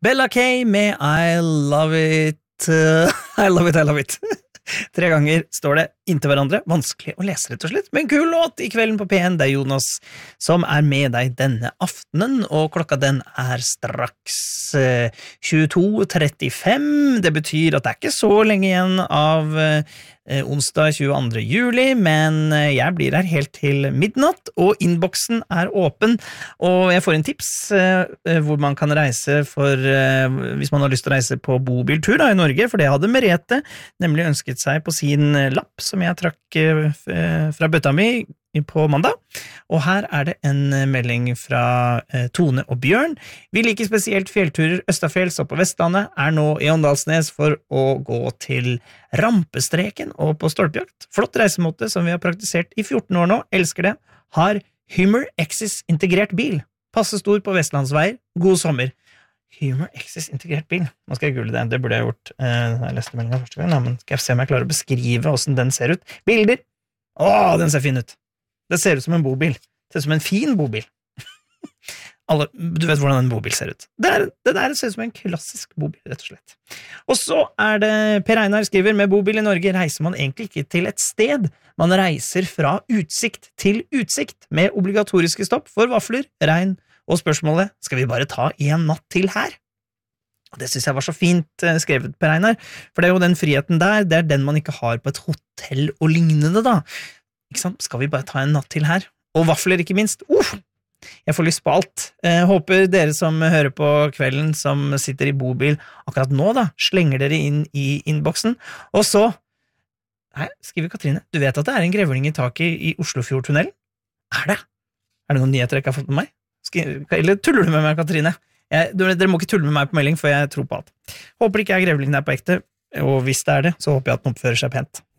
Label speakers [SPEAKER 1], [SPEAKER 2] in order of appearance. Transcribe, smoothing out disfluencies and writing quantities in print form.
[SPEAKER 1] Bella K med I Love It, I Love It, I Love It. 3 ganger står det inntil hverandre, vanskelig å lese rett og slett, men kul låt I kvelden på P1, det Jonas som med deg denne aftenen, og klokka den straks 22:35, det betyr at det ikke så lenge igjen av onsdag 22. juli, men jeg blir her helt til midnatt, og innboksen åpen, og jeg får en tips hvor man kan reise hvis man har lyst til å reise på bobiltur I Norge, for det hadde Merete nemlig ønsket seg på sin lapp, som jeg trakk fra bøtta mi på mandag, og her det en melding fra Tone og Bjørn. Vi liker spesielt fjellturer Østafjells og på Vestlandet, nå I Åndalsnes for å gå til rampestreken og på stolpjakt. Flott reisemåte som vi har praktisert I 14 år nå, elsker det. Har Hummer Exis integrert bil. Passe stor på Vestlandsveier. God sommer. Hummer Exis integrert bil. Nå skal jeg google det, det burde jeg gjort da jeg leste meldingen første gang, men skal jeg se om jeg klarer å beskrive hvordan den ser ut. Bilder! Den ser fin ut. Det ser ut som en bobil. Det ser ut som en fin bobil. Du vet hvordan en bobil ser ut. Det der ser ut som en klassisk bobil, rett og slett. Og så det Per Einar skriver, med bobil I Norge reiser man egentlig ikke til et sted. Man reiser fra utsikt til utsikt, med obligatoriske stopp for vafler, regn og spørsmålet, skal vi bare ta en natt til her? Det synes jeg var så fint skrevet, Per Einar, for det jo den friheten der, det den man ikke har på et hotell og lignende da. Ikke sant? Skal vi bare ta en natt til her? Og vafler ikke minst. Jeg får lyst på alt. Håper dere som hører på kvelden, som sitter I bobil akkurat nå da, slenger dere inn I innboksen. Og så, skriver Katrine, du vet at det en grevling I taket I Oslofjordtunnelen? Det? Det noen nyheter jeg ikke har fått med meg? Eller tuller du med meg, Katrine? Dere må ikke tulle med meg på melding, for jeg tror på alt. Håper det ikke grevlingen på ekte, og hvis det det, så håper jeg at den oppfører seg pent.